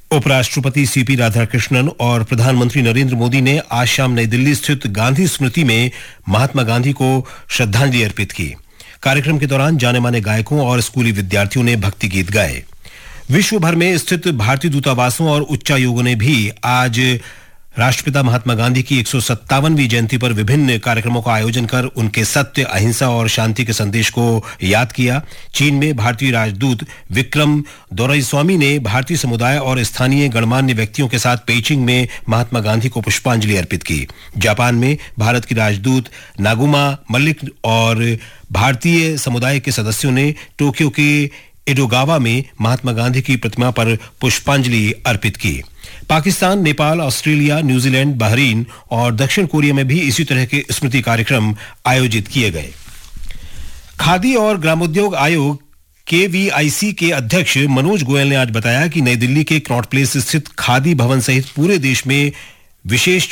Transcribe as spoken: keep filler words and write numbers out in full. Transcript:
उपराष्ट्रपति सीपी राधाकृष्णन और प्रधानमंत्री नरेंद्र मोदी ने आज शाम नई दिल्ली स्थित गांधी स्मृति में महात्मा गांधी को श्रद्धांजलि अर्पित की। कार्यक्रम के दौरान जाने-माने गायकों और स्कूली विद्यार्थियों ने भक्ति गीत गाए। विश्व भर में स्थित भारतीय दूतावासों और उच्चायोगों ने भी आज राष्ट्रपिता महात्मा गांधी की एक सौ सत्तावनवीं जयंती पर विभिन्न कार्यक्रमों का आयोजन कर उनके सत्य, अहिंसा और शांति के संदेश को याद किया। चीन में भारतीय राजदूत विक्रम दोराईस्वामी ने भारतीय समुदाय और स्थानीय गणमान्य व्यक्तियों के साथ पेइचिंग में महात्मा गांधी को पुष्पांजलि अर्पित की। जापान में भारत की राजदूत नागुमा मल्लिक और भारतीय समुदाय के सदस्यों ने टोक्यो के एडोगावा में महात्मा गांधी की प्रतिमा पर पुष्पांजलि अर्पित की। Pakistan, Nepal, Australia, New Zealand, Bahrain और दक्षिण कोरिया में भी इसी तरह के स्मृति कार्यक्रम आयोजित किए गए। खादी और ग्रामोद्योग आयोग के वी आई सी के अध्यक्ष मनोज गोयल ने आज बताया कि नई दिल्ली के कनॉट प्लेस स्थित खादी भवन सहित पूरे देश में विशेष